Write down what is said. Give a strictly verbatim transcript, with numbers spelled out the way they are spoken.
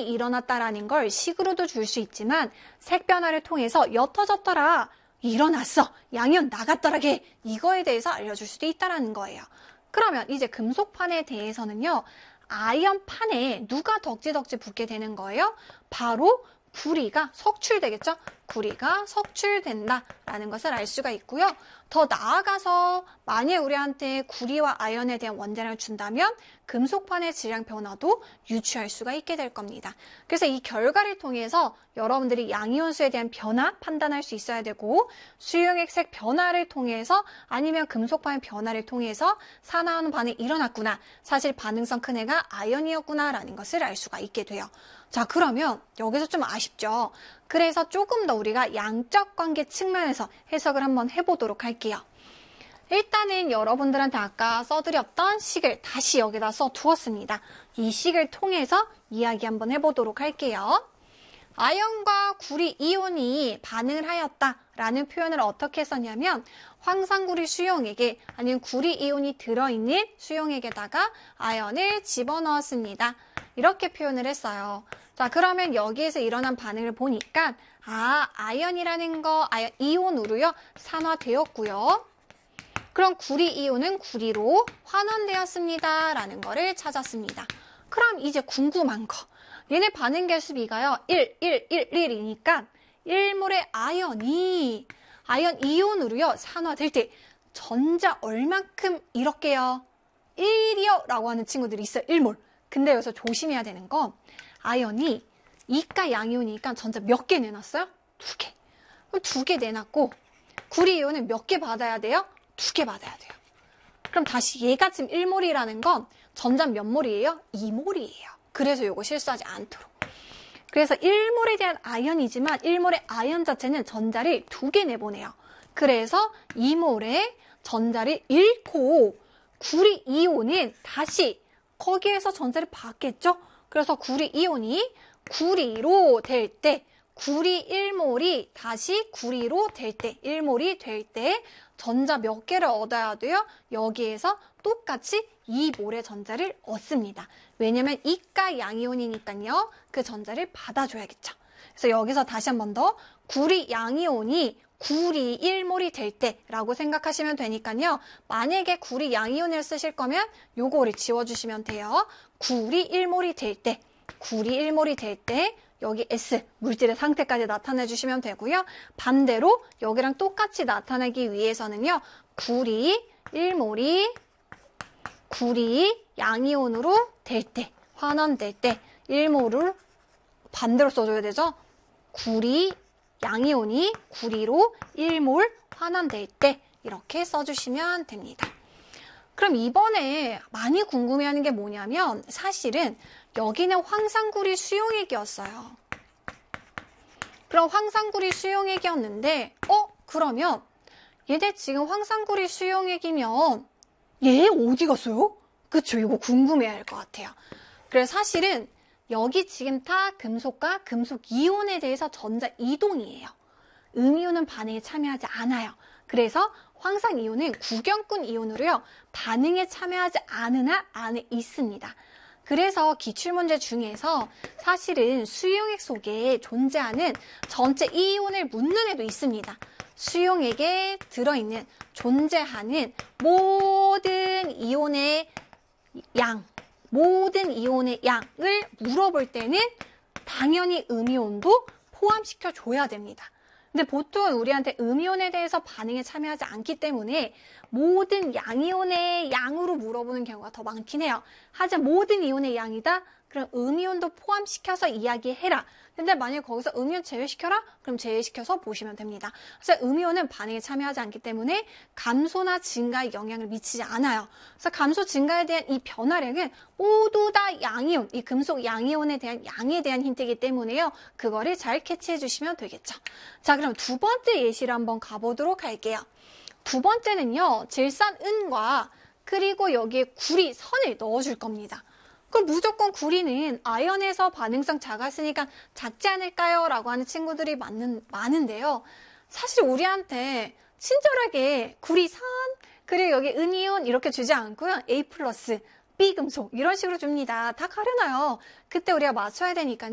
변환이 일어났다라는 걸 식으로도 줄 수 있지만 색 변화를 통해서 옅어졌더라, 일어났어, 양이온 나갔더라, 걔, 이거에 대해서 알려줄 수도 있다라는 거예요. 그러면 이제 금속판에 대해서는요, 아이언판에 누가 덕지덕지 붙게 되는 거예요? 바로 구리가 석출되겠죠? 구리가 석출된다라는 것을 알 수가 있고요. 더 나아가서 만약 우리한테 구리와 아연에 대한 원자량을 준다면 금속판의 질량 변화도 유추할 수가 있게 될 겁니다. 그래서 이 결과를 통해서 여러분들이 양이온수에 대한 변화 판단할 수 있어야 되고, 수용액 색 변화를 통해서 아니면 금속판의 변화를 통해서 산화하는 반응이 일어났구나, 사실 반응성 큰 애가 아연이었구나 라는 것을 알 수가 있게 돼요. 자, 그러면 여기서 좀 아쉽죠? 그래서 조금 더 우리가 양적 관계 측면에서 해석을 한번 해보도록 할게요. 일단은 여러분들한테 아까 써드렸던 식을 다시 여기다 써두었습니다. 이 식을 통해서 이야기 한번 해보도록 할게요. 아연과 구리 이온이 반응을 하였다라는 표현을 어떻게 썼냐면, 황산구리 수용액에 아니면 구리 이온이 들어있는 수용액에다가 아연을 집어넣었습니다. 이렇게 표현을 했어요. 자, 그러면 여기에서 일어난 반응을 보니까 아, 아연이라는 거, 아연 이온으로요 산화되었고요. 그럼 구리 이온은 구리로 환원되었습니다 라는 거를 찾았습니다. 그럼 이제 궁금한 거, 얘네 반응 개수비가요 일, 일, 일, 일이니까 일 몰의 아연이 아연 이온으로요 산화될 때 전자 얼만큼 이렇게요? 일이요 라고 하는 친구들이 있어요. 일 몰. 근데 여기서 조심해야 되는 건, 아연이 이가 양이온이니까 전자 몇 개 내놨어요? 두 개. 그럼 두 개 내놨고, 구리 이온은 몇 개 받아야 돼요? 두 개 받아야 돼요. 그럼 다시 얘가 지금 일 몰이라는 건 전자 몇 몰이에요? 이 몰이에요. 그래서 요거 실수하지 않도록. 그래서 일 몰에 대한 아연이지만 일 몰의 아연 자체는 전자를 두 개 내보내요. 그래서 이 몰의 전자를 잃고 구리 이온은 다시 거기에서 전자를 받겠죠? 그래서 구리 이온이 구리로 될 때, 구리 일 몰이 다시 구리로 될 때, 일 몰이 될 때 전자 몇 개를 얻어야 돼요? 여기에서 똑같이 이 몰의 전자를 얻습니다. 왜냐면 이가 양이온이니까요. 그 전자를 받아줘야겠죠. 그래서 여기서 다시 한 번 더, 구리 양이온이 구리 일 몰이 될 때라고 생각하시면 되니까요. 만약에 구리 양이온을 쓰실 거면 요거를 지워주시면 돼요. 구리 일 몰이 될 때, 구리 일 몰이 될 때 여기 S, 물질의 상태까지 나타내 주시면 되고요. 반대로 여기랑 똑같이 나타내기 위해서는요. 구리 일 몰이 구리 양이온으로 될 때, 환원될 때 일 몰을 반대로 써줘야 되죠. 구리 양이온이 구리로 일 몰 환원될 때 이렇게 써주시면 됩니다. 그럼 이번에 많이 궁금해하는 게 뭐냐면, 사실은 여기는 황산구리 수용액이었어요. 그럼 황산구리 수용액이었는데 어? 그러면 얘네 지금 황산구리 수용액이면 얘 어디 갔어요? 그쵸? 이거 궁금해할 것 같아요. 그래서 사실은 여기 지금 다 금속과 금속 이온에 대해서 전자 이동이에요. 음이온은 반응에 참여하지 않아요. 그래서 황산 이온은 구경꾼 이온으로요. 반응에 참여하지 않으나 안에 있습니다. 그래서 기출문제 중에서 사실은 수용액 속에 존재하는 전체 이온을 묻는 애도 있습니다. 수용액에 들어있는 존재하는 모든 이온의 양, 모든 이온의 양을 물어볼 때는 당연히 음이온도 포함시켜 줘야 됩니다. 근데 보통 우리한테 음이온에 대해서 반응에 참여하지 않기 때문에 모든 양이온의 양으로 물어보는 경우가 더 많긴 해요. 하지만 모든 이온의 양이다? 그럼 음이온도 포함시켜서 이야기해라. 근데 만약에 거기서 음이온 제외시켜라? 그럼 제외시켜서 보시면 됩니다. 그래서 음이온은 반응에 참여하지 않기 때문에 감소나 증가에 영향을 미치지 않아요. 그래서 감소 증가에 대한 이 변화량은 모두 다 양이온, 이 금속 양이온에 대한 양에 대한 힌트이기 때문에요. 그거를 잘 캐치해 주시면 되겠죠. 자, 그럼 두 번째 예시를 한번 가보도록 할게요. 두 번째는요, 질산은과 그리고 여기에 구리 선을 넣어줄 겁니다. 그럼 무조건 구리는 아연에서 반응성 작았으니까 작지 않을까요? 라고 하는 친구들이 많은, 많은데요. 사실 우리한테 친절하게 구리선, 그리고 여기 은이온 이렇게 주지 않고요. A 플러스, B 금속 이런 식으로 줍니다. 다 가려놔요. 그때 우리가 맞춰야 되니까요.